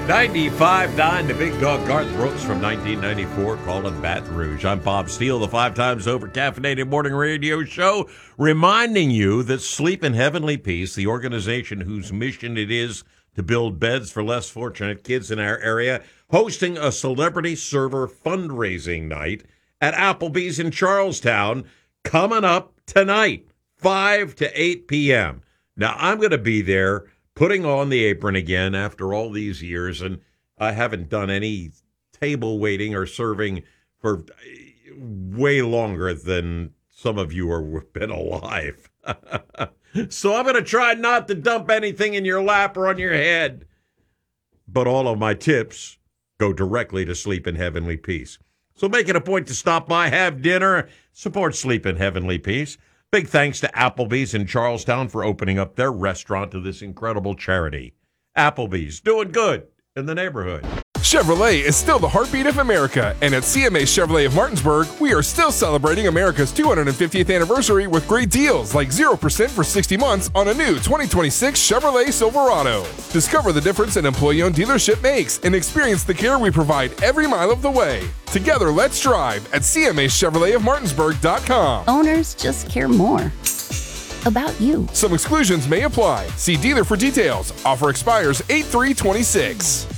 95.9, the big dog Garth Brooks from 1994, calling Baton Rouge. I'm Bob Steele, the 5 times over caffeinated morning radio show, reminding you that Sleep in Heavenly Peace, the organization whose mission it is to build beds for less fortunate kids in our area, hosting a celebrity server fundraising night at Applebee's in Charlestown, coming up tonight, 5 to 8 p.m. Now, I'm going to be there putting on the apron again after all these years, and I haven't done any table waiting or serving for way longer than some of you have been alive. So I'm going to try not to dump anything in your lap or on your head. But all of my tips go directly to Sleep in Heavenly Peace. So make it a point to stop by, have dinner, support Sleep in Heavenly Peace. Big thanks to Applebee's in Charlestown for opening up their restaurant to this incredible charity. Applebee's, doing good in the neighborhood. Chevrolet is still the heartbeat of America, and at CMA Chevrolet of Martinsburg, we are still celebrating America's 250th anniversary with great deals like 0% for 60 months on a new 2026 Chevrolet Silverado. Discover the difference an employee-owned dealership makes and experience the care we provide every mile of the way. Together, let's drive at CMAChevroletofMartinsburg.com. Owners just care more about you. Some exclusions may apply. See dealer for details. Offer expires 8/3/26.